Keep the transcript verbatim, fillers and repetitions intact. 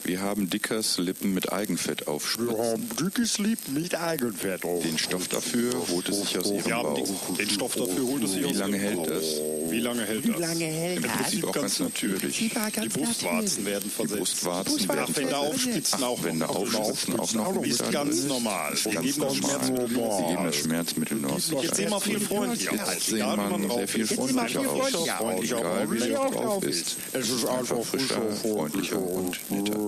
Wir haben Dickers Lippen mit Eigenfett Wir aufspritzen. haben dickes Lippen mit Eigenfett drauf. Den Stoff dafür holt es sich aus ihrem Ja, Bauch. den, den Stoff dafür holt es sich Wie aus lange ihrem hält Bauch. das? Wie lange hält Wie das? lange hält Im das? Prinzip Auch ganz natürlich. Die war Die ganz Brustwarzen werden Die versetzt. Brustwarzen Brustwarzen werden Ach, wenn da Aufspitzen Ach, auch wenn da noch Aufspitzen auch noch ist wieder ganz drin normal. Ist Wir ganz geben das normal. Schmerzmittel nur. Wir geben das Schmerzmittel nur aus. Jetzt sehen wir viel freundlicher aus. Jetzt sehen Egal, wie man man drauf sehr viel ist. freundlicher viel aus. freundlicher aus. Freundlicher Egal, wie aus. sie auch drauf drauf ist. Es ist einfach frischer, frischer, freundlicher und netter.